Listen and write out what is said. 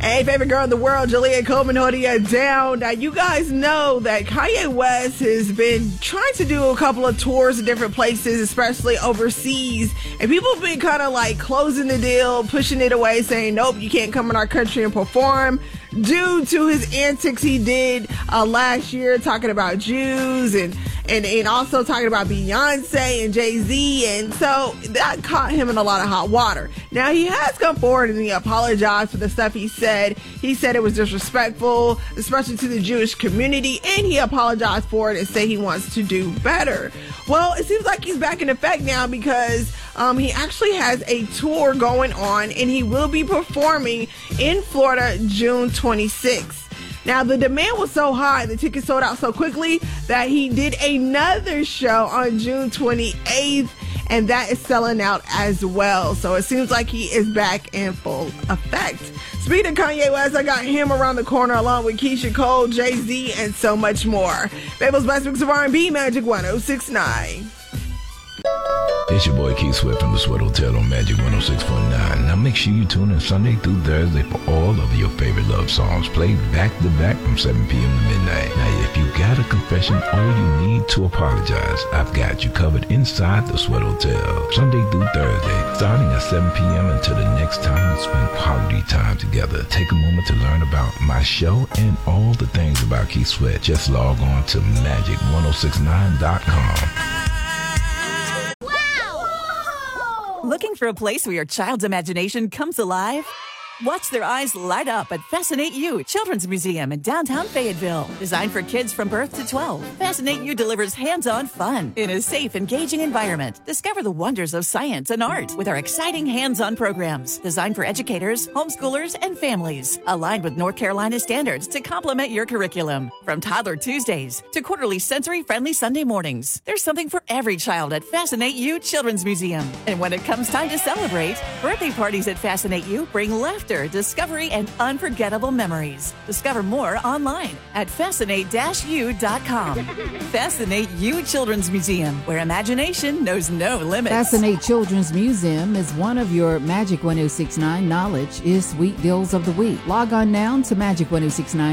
Hey, favorite girl in the world, Jalea Coleman holding you down. Now, you guys know that Kanye West has been trying to do a couple of tours in different places, especially overseas. And people have been kind of like closing the deal, pushing it away, saying, nope, you can't come in our country and perform due to his antics he did last year, talking about Jews and also talking about Beyonce and Jay-Z. And so that caught him in a lot of hot water. Now, he has come forward and he apologized for the stuff he said. He said it was disrespectful, especially to the Jewish community, and he apologized for it and said he wants to do better. Well, it seems like he's back in effect now because he actually has a tour going on, and he will be performing in Florida June 26th. Now, the demand was so high, the tickets sold out so quickly that he did another show on June 28th, and that is selling out as well. So it seems like he is back in full effect. Speaking of Kanye West, I got him around the corner along with Keisha Cole, Jay-Z, and so much more. Fable's best mix of R&B, Magic 106.9. It's your boy Keith Swift from the Sweat Hotel on Magic 106.9. Now make sure you tune in Sunday through Thursday for all of your favorite love songs played back to back from 7 p.m. to midnight. Now if you got a confession or you need to apologize, I've got you covered inside the Sweat Hotel. Sunday through Thursday, starting at 7 p.m. until the next time we spend quality time together. Take a moment to learn about my show and all the things about Keith Sweat. Just log on to magic1069.com. Looking for a place where your child's imagination comes alive? Watch their eyes light up at Fascinate You Children's Museum in downtown Fayetteville. Designed for kids from birth to 12, Fascinate You delivers hands-on fun in a safe, engaging environment. Discover the wonders of science and art with our exciting hands-on programs designed for educators, homeschoolers, and families. Aligned with North Carolina standards to complement your curriculum. From Toddler Tuesdays to quarterly sensory-friendly Sunday mornings, there's something for every child at Fascinate You Children's Museum. And when it comes time to celebrate, birthday parties at Fascinate You bring laughter, discovery, and unforgettable memories. Discover more online at fascinate-u.com. Fascinate You Children's Museum, where imagination knows no limits. Fascinate Children's Museum is one of your Magic 106.9 Knowledge is Sweet Deals of the Week. Log on now to Magic 106.9.